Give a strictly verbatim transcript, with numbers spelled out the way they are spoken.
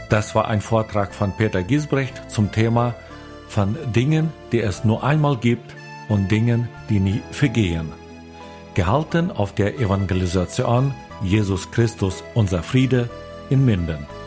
Das war ein Vortrag von Peter Giesbrecht zum Thema von Dingen, die es nur einmal gibt und Dingen, die nie vergehen. Gehalten auf der Evangelisation Jesus Christus, unser Friede in Minden.